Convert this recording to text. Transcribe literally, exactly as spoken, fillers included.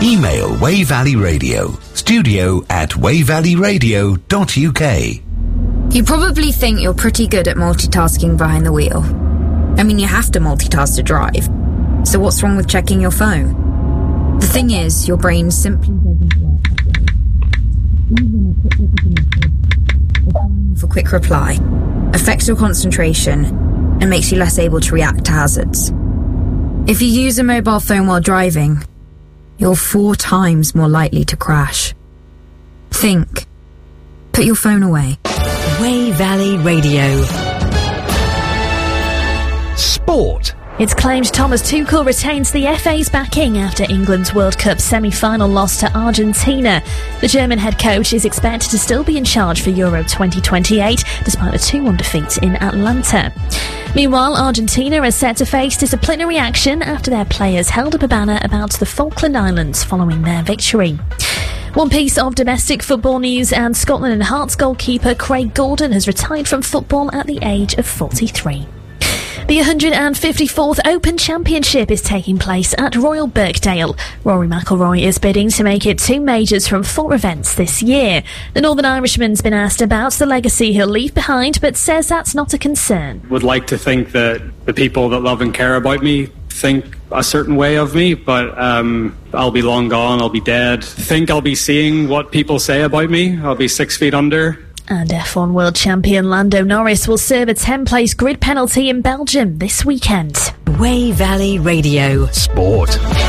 Email Wey Valley Radio, studio at wey valley radio dot u k. You probably think you're pretty good at multitasking behind the wheel. I mean, you have to multitask to drive. So what's wrong with checking your phone? The thing is, your brain simply doesn't work that way. For quick reply, affects your concentration, and makes you less able to react to hazards. If you use a mobile phone while driving, you're four times more likely to crash. Think. Put your phone away. Wey Valley Radio. Sport. It's claimed Thomas Tuchel retains the F A's backing after England's World Cup semi-final loss to Argentina. The German head coach is expected to still be in charge for Euro twenty twenty-eight, despite a two one defeat in Atlanta. Meanwhile, Argentina is set to face disciplinary action after their players held up a banner about the Falkland Islands following their victory. One piece of domestic football news, and Scotland and Hearts goalkeeper Craig Gordon has retired from football at the age of forty-three. The one hundred fifty-fourth Open Championship is taking place at Royal Birkdale. Rory McIlroy is bidding to make it two majors from four events this year. The Northern Irishman's been asked about the legacy he'll leave behind, but says that's not a concern. Would like to think that the people that love and care about me think a certain way of me, but um, I'll be long gone, I'll be dead. Think I'll be seeing what people say about me. I'll be six feet under. And F one world champion Lando Norris will serve a ten-place grid penalty in Belgium this weekend. Wey Valley Radio. Sport.